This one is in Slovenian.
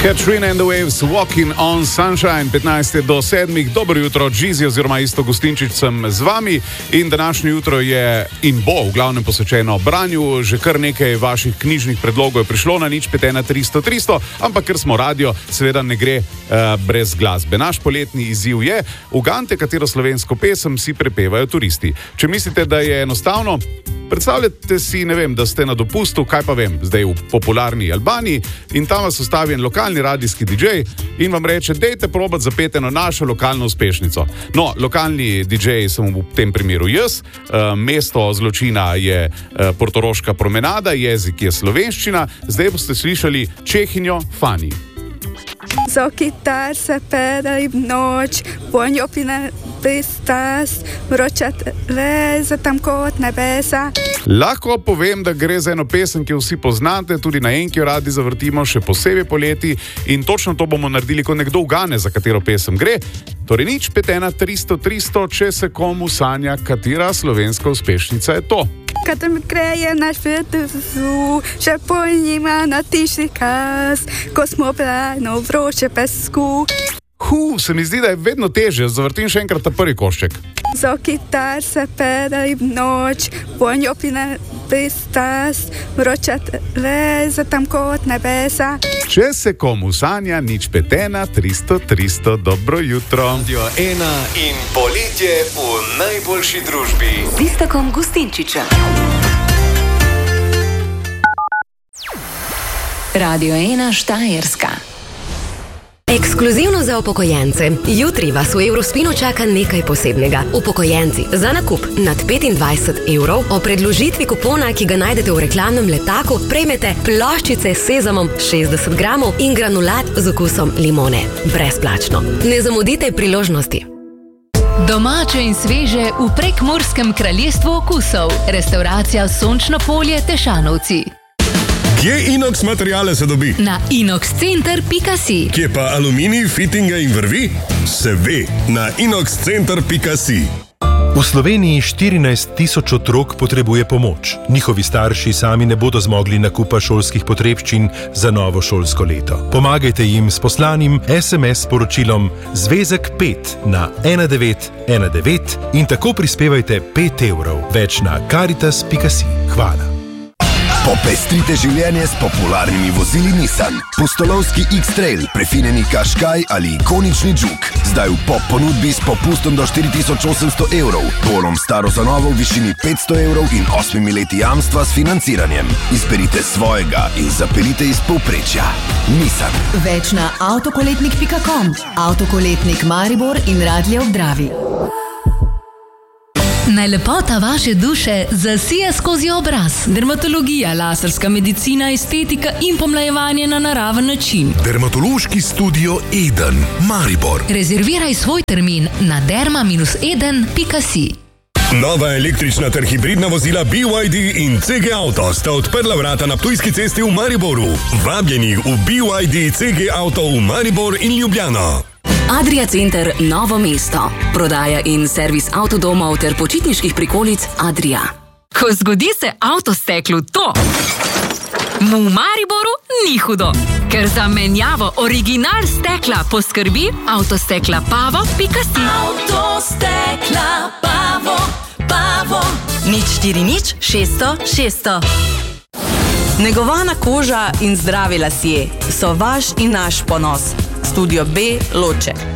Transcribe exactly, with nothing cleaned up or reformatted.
Katrina and the Waves, Walking on Sunshine, petnajst do sedmih. Dobro jutro, Džizi oziroma Isto Gustinčič sem z vami in današnje jutro je in bo v glavnem posvečeno branju. Že kar nekaj vaših knjižnih predlogov je prišlo na nič pet ena tristo tristo, ampak ker smo radio, seveda ne gre uh, brez glasbe. Naš poletni izziv je: ugante, katero slovensko pesem si prepevajo turisti. Če mislite, da je enostavno, predstavljate si, ne vem, da ste na dopustu, kaj pa vem, zdaj v popularni Albaniji in tam vas ustavi en lokalni radijski didžej in vam reče, dejte probat zapeti eno našo lokalno uspešnico. No, lokalni didžej sem v tem primeru jaz, e, mesto zločina je e, Portoroška promenada, jezik je slovenščina, zdaj boste slišali Čehinjo Fani. Za kitar se pedali v noč, ponjopine pristas, vročat veze tam kot nebesa. Lahko povem, da gre za eno pesem, ki jo vsi poznate, tudi na Enki jo radi zavrtimo, še posebej poleti, in točno to bomo naredili, ko nekdo ugane, za katero pesem gre. Torej nič pet ena tristo tristo, če se komu sanja, katera slovenska uspešnica je to. Kad mi kreje naš vrtu, še po njima na tišni kas, ko smo plajno vroče pesku. Hu, se mi zdi, da je vedno težje, zavrtim še enkrat ta prvi košček. Za kitar se pedali v noč, ponjopine pristas, vročat veze tam kot nebesa. Če se komu sanja, nič pet ena tristo tristo, dobro jutro. Radio ena in poletje v najboljši družbi. Z Istokom Gustinčičem. Radio ena Štajerska. Ekskluzivno za upokojence. Jutri vas v Eurospinu čaka nekaj posebnega. Upokojenci za nakup nad petindvajset evrov o predložitvi kupona, ki ga najdete v reklamnem letaku, prejmete ploščice s sezamom šestdeset gramov in granulat z okusom limone. Brezplačno. Ne zamudite priložnosti. Domače in sveže v Prekmurskem kraljestvu okusov. Restauracija Sončno polje Tešanovci. Kje inox materijale se dobi? Na inox center pika si. Kje pa aluminij, fitinge in vrvi? Se ve, na inox center pika si. V Sloveniji štirinajst tisoč otrok potrebuje pomoč. Njihovi starši sami ne bodo zmogli nakupa šolskih potrebščin za novo šolsko leto. Pomagajte jim s poslanim es em es sporočilom Zvezek pet na ena devet ena devet in tako prispevajte pet evrov. Več na karitas pika si. Hvala. Popestrite življenje s popularnimi vozili Nissan. Pustolovski X-Trail, prefinjeni Qashqai ali ikonični Juke. Zdaj v pop ponudbi s popustom do štiri tisoč osemsto evrov. Polom staro za novo v višini petsto evrov in osmimi leti jamstva s financiranjem. Izberite svojega in zapeljite iz povprečja. Nissan. Več na avtokoletnik pika com, avtokoletnik Maribor in Radlje ob Dravi. Naj lepota vaše duše zasije skozi obraz. Dermatologija, laserska medicina, estetika in pomlajevanje na naraven način. Dermatološki studio Eden, Maribor. Rezerviraj svoj termin na derma eden pika si. Nova električna ter hibridna vozila B Y D in C G Auto sta odprla vrata na Ptujski cesti v Mariboru. Vabljeni v B Y D C G Auto v Maribor in Ljubljano. Adria Center Novo mesto. Prodaja in servis avtodomov ter počitniških prikolic Adria. Ko zgodi se avtosteklu to, mu v Mariboru ni hudo. Ker za menjavo original stekla poskrbi avtostekla pavo pika si. Avtostekla Pavo, Pavo. Nič štiri nič šeststo šeststo. Negovana koža in zdravi lasje so vaš in naš ponos. Studio B Loče.